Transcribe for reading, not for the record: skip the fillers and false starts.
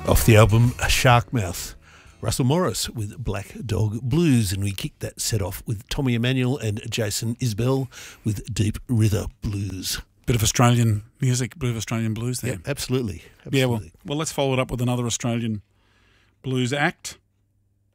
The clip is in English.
Off the album Sharkmouth, Russell Morris with Black Dog Blues, and we kicked that set off with Tommy Emmanuel and Jason Isbell with Deep River Blues. Bit of Australian music, bit of Australian blues there. Yeah, absolutely. Yeah, well, let's follow it up with another Australian blues act.